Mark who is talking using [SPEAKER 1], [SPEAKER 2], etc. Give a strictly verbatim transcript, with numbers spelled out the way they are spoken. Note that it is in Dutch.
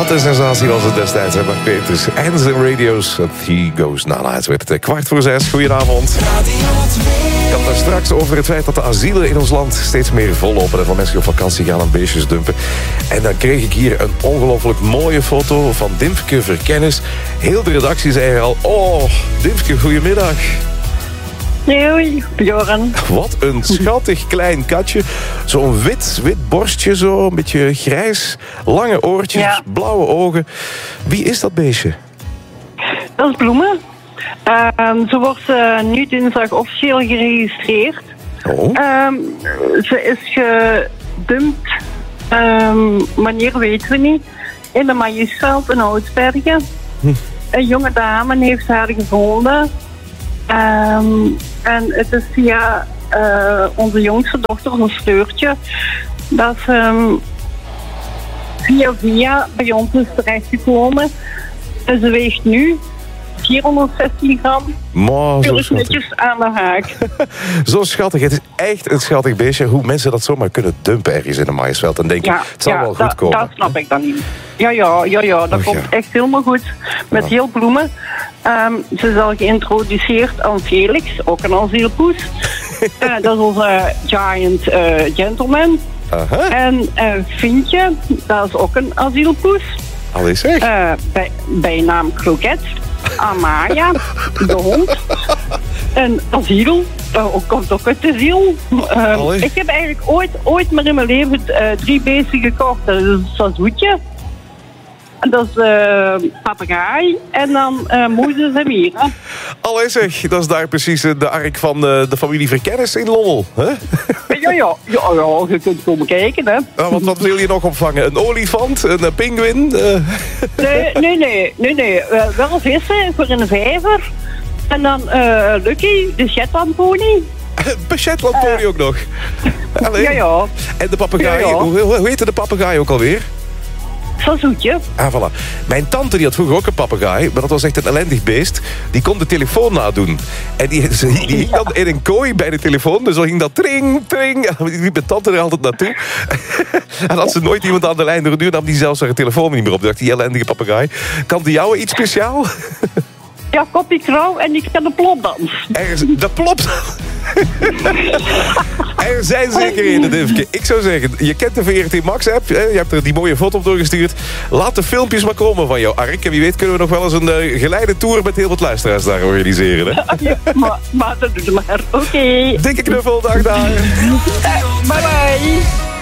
[SPEAKER 1] Wat een sensatie was het destijds, hè, Mark Peters. En zijn radio's, He Goes Nana. Het werd kwart voor zes. Goedenavond. Ik had daar straks over het feit dat de asielen in ons land steeds meer vollopen. En van mensen die op vakantie gaan en beestjes dumpen. En dan kreeg ik hier een ongelooflijk mooie foto van Dimfke Verkennis. Heel de redactie zei al, oh, Dimfke, goedemiddag.
[SPEAKER 2] Hoi, Bjorn.
[SPEAKER 1] Wat een schattig klein katje. Zo'n wit, wit borstje zo, een beetje grijs. Lange oortjes, ja. Blauwe ogen. Wie is dat beestje?
[SPEAKER 2] Dat is Bloemen. Uh, ze wordt uh, nu dinsdag officieel geregistreerd.
[SPEAKER 1] Oh.
[SPEAKER 2] Uh, ze is gedumpt, uh, wanneer weten we niet, in de Maïsveld in Oudsbergen. Hm. Een jonge dame heeft haar gevonden. Um, en het is via uh, onze jongste dochter, een sleurtje, dat ze um, via via bij ons is terechtgekomen. En ze weegt nu vierhonderdzestien gram.
[SPEAKER 1] Maar zo schattig.
[SPEAKER 2] Netjes aan de haak.
[SPEAKER 1] Zo schattig. Het is echt een schattig beestje. Hoe mensen dat zomaar kunnen dumpen ergens in een maïsveld. En denken,
[SPEAKER 2] ja,
[SPEAKER 1] het zal
[SPEAKER 2] ja,
[SPEAKER 1] wel goed
[SPEAKER 2] dat,
[SPEAKER 1] komen.
[SPEAKER 2] Dat snap ik dan niet. Ja, ja, ja, ja. Dat
[SPEAKER 1] Och,
[SPEAKER 2] komt
[SPEAKER 1] ja.
[SPEAKER 2] echt helemaal goed. Met
[SPEAKER 1] ja.
[SPEAKER 2] heel Bloemen. Um, ze is al geïntroduceerd aan Felix, ook een asielpoes. uh, dat is onze giant uh, gentleman.
[SPEAKER 1] Aha.
[SPEAKER 2] En uh, Vientje, dat is ook een asielpoes.
[SPEAKER 1] Allee zeg.
[SPEAKER 2] Uh, bij, bijnaam Kroket. Amaya, de hond. En asiel, uh, komt ook uit de ziel. Uh, ik heb eigenlijk ooit, ooit maar in mijn leven uh, drie beesten gekocht. Dat is een sazoetje. Dat is uh, papegaai en dan uh, Mozes en Mira.
[SPEAKER 1] Allee zeg, dat is daar precies de ark van uh, de familie Verkennis in Lommel. Hè?
[SPEAKER 2] Ja, ja, ja, ja, je kunt komen kijken, hè.
[SPEAKER 1] Ah, wat, wat wil je nog opvangen? Een olifant? Een uh, pinguïn? Uh...
[SPEAKER 2] Nee, nee, nee, nee, nee. Uh, wel vissen voor een vijver. En dan uh, Lucky, de Shetlandpony.
[SPEAKER 1] Een Shetlandpony uh, ook nog? Allee.
[SPEAKER 2] Ja, ja.
[SPEAKER 1] En de papegaai, ja, ja. hoe, hoe heette de papegaai ook alweer?
[SPEAKER 2] Sazoetje.
[SPEAKER 1] Ah, voilà. Mijn tante die had vroeger ook een papegaai, maar dat was echt een ellendig beest. Die kon de telefoon nadoen. En die, die, die hing dan in een kooi bij de telefoon. Dus dan ging dat tring, tring. En dan liep mijn tante er altijd naartoe. En als ze nooit iemand aan de lijn door nam die zelfs haar telefoon niet meer op. Dacht die ellendige papegaai. Kan die jou iets speciaal?
[SPEAKER 2] Ja, kopje krauw en ik kan de plopdans.
[SPEAKER 1] Er, de plopdans? Er zijn zeker in, Dimfke. Ik zou zeggen, je kent de V R T Max app. Je hebt er die mooie foto op doorgestuurd. Laat de filmpjes maar komen van jouw ark. En wie weet kunnen we nog wel eens een uh, geleide tour met heel wat luisteraars daar organiseren. Hè?
[SPEAKER 2] Ja, maar, maar dat doe maar. Oké. Okay.
[SPEAKER 1] Dikke knuffel, dag daar.
[SPEAKER 2] Bye bye.